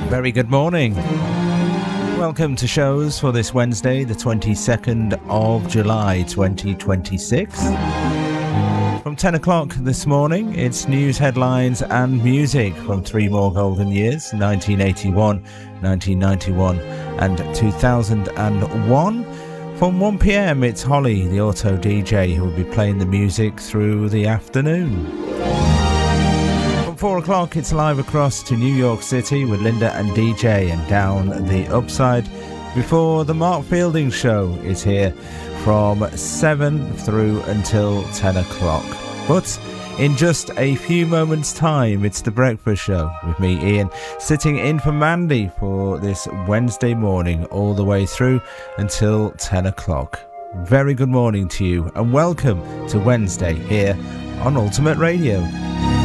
Very good morning. Welcome to shows for this Wednesday, the 22nd of July 2026. From 10 o'clock this morning, it's news, headlines and music from three more golden years, 1981, 1991 and 2001. From 1 p.m, it's Holly, the auto DJ, who will be playing the music through the afternoon. From 4 o'clock, it's live across to New York City with Linda and DJ and Down the Upside. Before the Mark Fielding Show is here from 7 through until 10 o'clock. But in just a few moments' time, it's The Breakfast Show with me, Ian, sitting in for Mandy for this Wednesday morning all the way through until 10 o'clock. Very good morning to you and welcome to Wednesday here on Ultimate Radio.